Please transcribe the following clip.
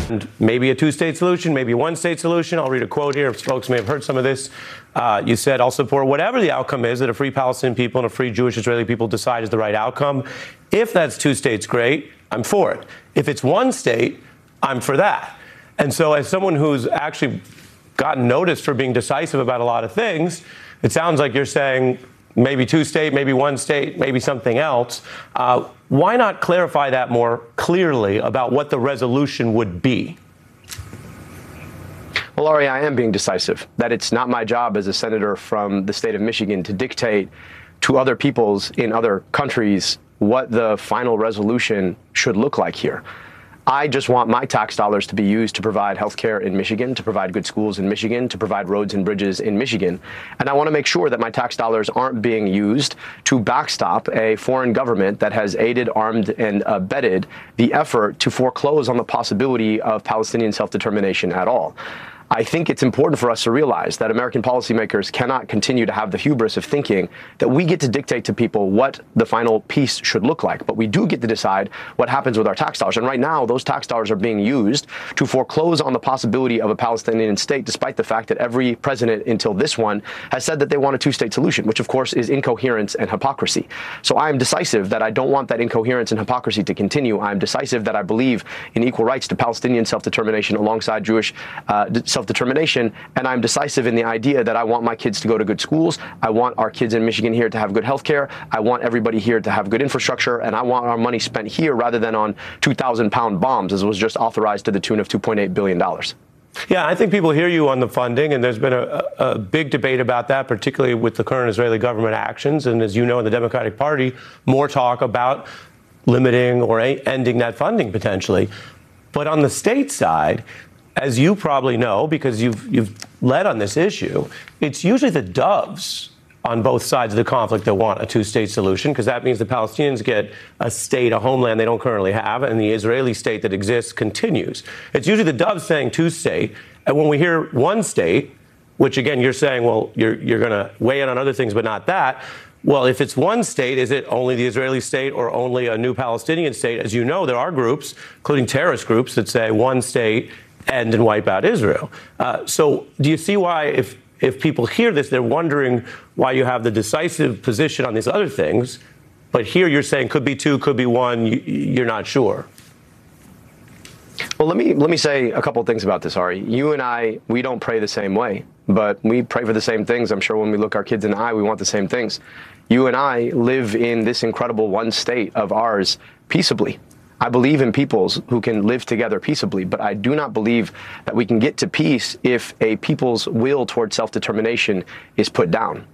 And maybe a two-state solution, maybe a one-state solution. I'll read a quote here. Folks may have heard some of this. You said, I'll support whatever the outcome is that a free Palestinian people and a free Jewish Israeli people decide is the right outcome. If that's two states, great. I'm for it. If it's one state, I'm for that. And so as someone who's actually gotten noticed for being decisive about a lot of things, it sounds like you're saying maybe two state, maybe one state, maybe something else. Why not clarify that more clearly about what the resolution would be? Well, Ari, I am being decisive. That it's not my job as a senator from the state of Michigan to dictate to other peoples in other countries what the final resolution should look like here. I just want my tax dollars to be used to provide health care in Michigan, to provide good schools in Michigan, to provide roads and bridges in Michigan. And I want to make sure that my tax dollars aren't being used to backstop a foreign government that has aided, armed, and abetted the effort to foreclose on the possibility of Palestinian self-determination at all. I think it's important for us to realize that American policymakers cannot continue to have the hubris of thinking that we get to dictate to people what the final peace should look like, but we do get to decide what happens with our tax dollars. And right now, those tax dollars are being used to foreclose on the possibility of a Palestinian state, despite the fact that every president until this one has said that they want a two-state solution, which of course is incoherence and hypocrisy. So I am decisive that I don't want that incoherence and hypocrisy to continue. I am decisive that I believe in equal rights to Palestinian self-determination alongside Jewish self-determination, and I'm decisive in the idea that I want my kids to go to good schools. I want our kids in Michigan here to have good health care. I want everybody here to have good infrastructure, and I want our money spent here rather than on 2,000-pound bombs, as was just authorized to the tune of $2.8 billion. Yeah, I think people hear you on the funding, and there's been a big debate about that, particularly with the current Israeli government actions. And as you know, in the Democratic Party, more talk about limiting or ending that funding potentially. But on the state side, as you probably know, because you've led on this issue, it's usually the doves on both sides of the conflict that want a two-state solution, because that means the Palestinians get a state, a homeland they don't currently have, and the Israeli state that exists continues. It's usually the doves saying two-state, and when we hear one state, which again you're saying, well, you're going to weigh in on other things, but not that. Well, if it's one state, is it only the Israeli state or only a new Palestinian state? As you know, there are groups, including terrorist groups, that say one state end and wipe out Israel. So do you see why, if people hear this, they're wondering why you have the decisive position on these other things, but here you're saying could be two, could be one, you're not sure? Well, let me say a couple of things about this, Ari. You and I, we don't pray the same way, but we pray for the same things. I'm sure when we look our kids in the eye, we want the same things. You and I live in this incredible one state of ours peaceably. I believe in peoples who can live together peaceably, but I do not believe that we can get to peace if a people's will towards self-determination is put down.